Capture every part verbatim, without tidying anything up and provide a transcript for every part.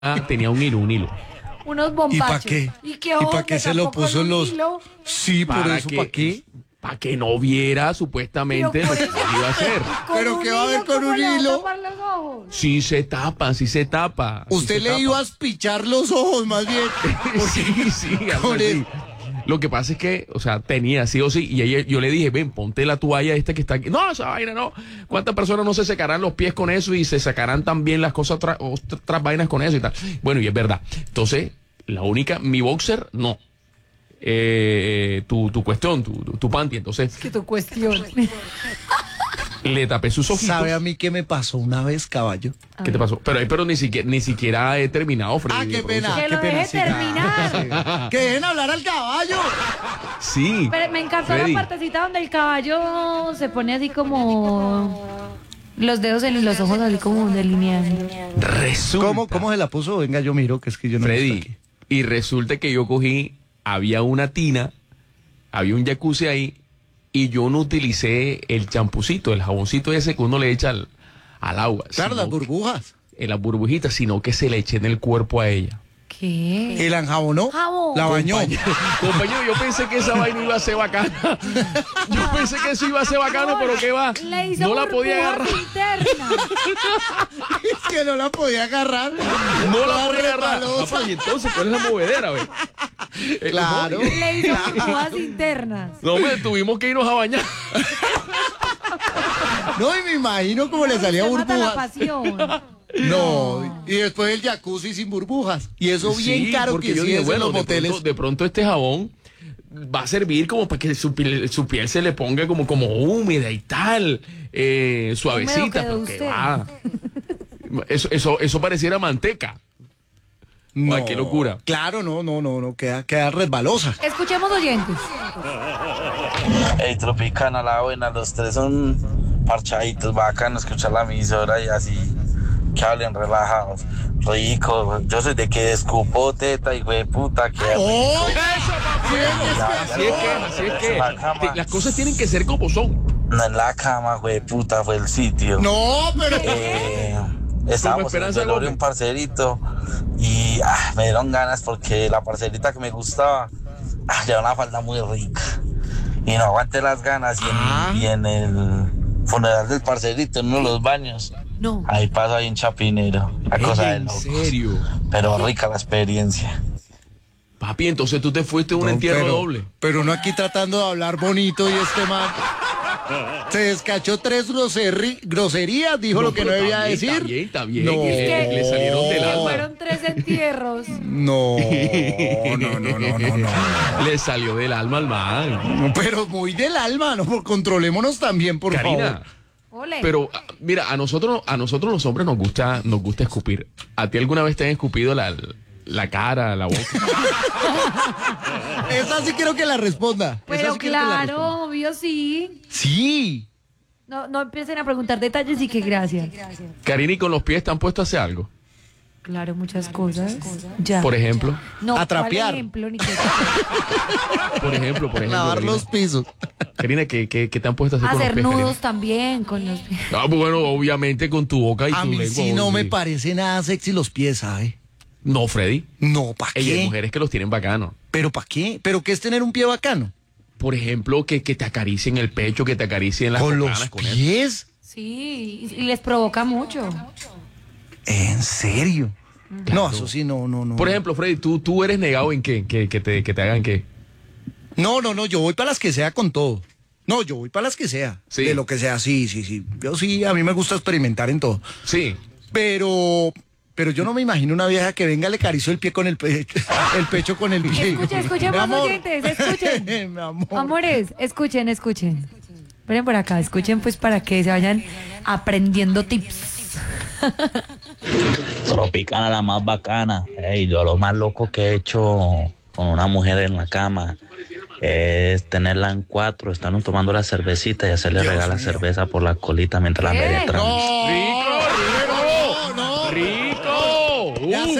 tenía un hilo, un hilo. Unos bombachos. ¿Y para qué? ¿Y, qué ¿Y para qué se lo puso en los...? Hilo? Sí, por ¿Para eso, qué? ¿para qué? Para que no viera supuestamente Pero lo por que eso- iba a hacer. ¿Con ¿Pero un qué va a ver hilo? con ¿Cómo un le va a hilo? tapar los ojos? Sí se tapa, sí se tapa. sí Usted se le tapa. iba a espichar los ojos, más bien. Sí, sí, algo Por así. eso. Lo que pasa es que, o sea, tenía sí o sí, y ella, yo le dije, ven, ponte la toalla esta que está aquí. No, esa vaina no. ¿Cuántas personas no se secarán los pies con eso y se sacarán también las cosas, otras otras vainas con eso y tal? Bueno, y es verdad. Entonces, la única, mi boxer, no. Eh, tu, tu cuestión, tu, tu, tu panty. Entonces, Que tu cuestión. le tapé sus ojitos. ¿Sabe a mí qué me pasó una vez, caballo? ¿Qué te pasó? Pero, pero ni siquiera, ni siquiera he terminado, Freddy. Ah, qué pena. Que qué lo pena, deje sí, terminar. Que dejen hablar al caballo. Sí. Pero me encantó Freddy. la partecita donde el caballo se pone así como los dedos en los ojos así como delineando. Resulta. ¿Cómo, ¿Cómo se la puso? Venga, yo miro, que es que yo no Freddy, estoy aquí. y resulta que yo cogí, había una tina, había un jacuzzi ahí, y yo no utilicé el champucito, el jaboncito ese que uno le echa al, al agua. Claro, sino las burbujas. En las burbujitas, sino que se le eché en el cuerpo a ella. ¿Qué? ¿Y la enjabonó? Jabón. La bañó. Compañero, yo pensé que esa vaina iba a ser bacana. Yo pensé que eso iba a ser bacano, pero ¿qué va? Le hizo No la podía burbujas agarrar. internas. Es que no la podía agarrar. No la Toda podía agarrar. resbalosa. Papá, y entonces, ¿cuál es la movedera, ve? Eh, Claro. no, Le hizo burbujas internas. No, hombre, tuvimos que irnos a bañar. No, y me imagino cómo le salía Se mata la burbujas. pasión. No, y después el jacuzzi sin burbujas. Y eso bien Sí, caro porque que yo sí dije, es en bueno, los de moteles. pronto, de pronto este jabón va a servir como para que su piel, su piel se le ponga como, como húmeda y tal, eh, suavecita, quedó pero que usted. va. Eso, eso, eso pareciera manteca. No, Ay, qué locura. Claro, no, no, no, no, queda, queda resbalosa. Escuchemos oyentes. Hey, Tropicana, la buena, los tres son parchaditos, bacano escuchar la emisora y así, que hablen relajados, rico, yo soy de que escupo teta y de puta, que ¡Oh! rico. Así es que, así es que En la cama. te- las cosas tienen que ser como son. No, en la cama, güey, puta, fue el sitio. No, pero... Eh, estábamos en el Esperanza velorio de Gómez. un parcerito y ah, me dieron ganas porque la parcerita que me gustaba ah, llevaba una falda muy rica y no aguanté las ganas y en, Ah. y en el funeral del parcerito, en uno de los baños, No. ahí pasó ahí un chapinero, la cosa de ¿En locos, serio? pero rica la experiencia. Papi, entonces tú te fuiste a un No, entierro pero- doble. Pero no aquí tratando de hablar bonito y este man se descachó tres groserri- groserías, dijo lo que no pero debía está bien, decir. Está bien, No. está bien. Le, le salieron del alma. Fueron tres entierros. No, no, no, no, no, no. Le salió del alma al man. No, pero muy del alma, ¿no? Por- Controlémonos también, por Karina, favor. Ole. pero ah, mira, a nosotros, a nosotros los hombres nos gusta, nos gusta escupir. ¿A ti alguna vez te han escupido la, la cara, la boca? Esa sí quiero que la responda. Esa Pero sí quiero que la responda. claro, obvio sí. Sí. No, no empiecen a preguntar detalles y que gracias. Karina, ¿y con los pies te han puesto a hacer algo? Claro, muchas cosas. Ya. Por ejemplo, No, A ¿cuál trapear. ejemplo, ni qué? por ejemplo, por ejemplo. Lavar Karina. los pisos. Karina, ¿qué, qué, qué te han puesto a hacer con los Hacer pies, Karina? nudos también con los pies. Ah, bueno, obviamente con tu boca y A tu mí lengua. sí no sí. me parece nada sexy los pies, ¿sabe? No, Freddy. No, ¿para Ey, hay qué? mujeres que los tienen bacano. ¿Pero para qué? ¿Pero qué es tener un pie bacano? Por ejemplo, que, que te acaricien el pecho, que te acaricien las ¿Con cocanas los con eso. pies? Sí, y y les provoca mucho. ¿En serio? Claro. No, eso sí, no, no, no. Por ejemplo, Freddy, ¿tú, tú eres negado en qué? ¿Que, que, te, que te hagan qué? No, no, no, yo voy para las que sea con todo. No, yo voy para las que sea. Sí. De lo que sea, sí, sí, sí. Yo sí, a mí me gusta experimentar en todo. Sí. Pero, pero yo no me imagino una vieja que venga, le acarició el pie con el pecho, el pecho con el pie. Escuchen, escuchen Mi más amor. oyentes, escuchen. Mi amor. Amores, escuchen, escuchen. Miren por acá, escuchen pues para que se vayan aprendiendo tips. Tropicana, la más bacana. Ey, yo lo más loco que he hecho con una mujer en la cama es tenerla en cuatro, estarnos tomando la cervecita y hacerle Dios regalar mío. cerveza por la colita mientras la ¿Qué? penetramos. No, ¡Rico, rico! no, no. ¡Rico! Ya ¡Uf!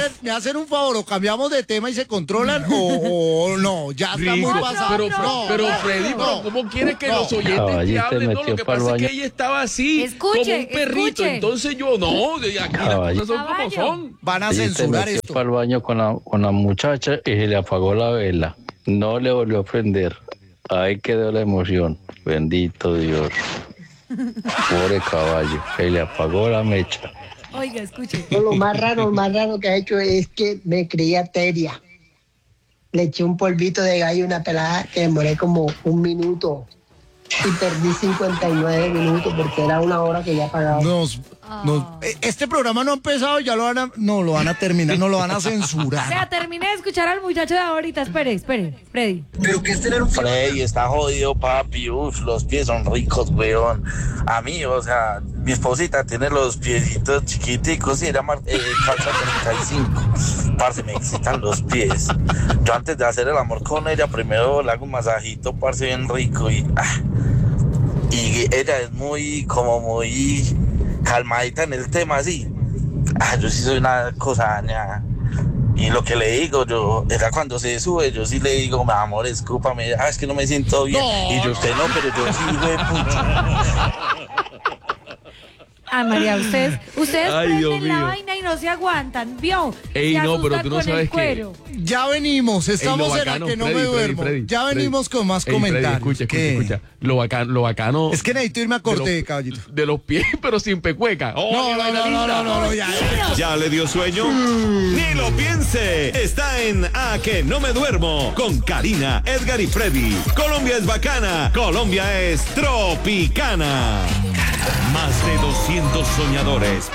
hacen, me hacen un favor, o cambiamos de tema y se controlan, o, o no, ya está Rico, muy pasado. pero, no, pero no, Freddy, no. pero ¿cómo quieres que No. los oyentes Caballito te hablen? No, metió lo que pa'l pasa es que baño. ella estaba así, Escuche, como un perrito. escuche. Entonces yo, no, de aquí las Caballito. cosas son como Caballo. son. Van a Ella se censurar metió esto. para el baño con la, con la muchacha y se le apagó la vela. No le volvió a prender. Ahí quedó la emoción. Bendito Dios. Pobre caballo. Se le apagó la mecha. Oiga, escuche. Lo más raro, lo más raro que ha hecho es que me creía teria. Le eché un polvito de gallo a una pelada que demoré como un minuto y perdí cincuenta y nueve minutos porque era una hora que ya pagaba. Nos, nos- eh, este programa no ha empezado, ya lo van a, no lo van a terminar, no lo van a O sea, censurar. terminé de escuchar al muchacho de ahorita. Espere, espere, Freddy. Freddy está jodido, papi. Uf, los pies son ricos, weón. A mí, o sea, mi esposita tiene los piecitos chiquiticos y era mar- eh, calza treinta y cinco. Parce, me excitan los pies. Yo antes de hacer el amor con ella, primero le hago un masajito, parce, bien rico y... ah. Y ella es muy, como muy calmadita en el tema, así. Ah, yo sí soy una cosa dañada. Y lo que le digo, yo, era cuando se sube, yo sí le digo, mi amor, escúpame, ah, es que no me siento bien. No, y yo, usted no, pero yo sí, güey, puta. Ah, María, ustedes, ustedes Ay, Dios prenden la mío. vaina y no se aguantan, ¿vio? Ey, Se no, pero asustan tú no con el sabes que- cuero. Ya venimos, estamos Ey, lo en la bacano, que no Freddy, me Freddy, duermo. Freddy, ya Freddy. venimos con más Ey, Freddy, comentarios. escucha, escucha, ¿Qué? escucha. Lo bacano, lo bacano. Es que necesito irme a corte, de los- caballito. De los pies, pero sin pecueca. Oh, No, qué no, vaina no, no, linda. no, no, no, ya. ya. ¿Ya le dio sueño? Ni lo piense. Está en A que no me duermo con Karina, Edgar y Freddy. Colombia es bacana. Colombia es tropicana. Más de doscientos soñadores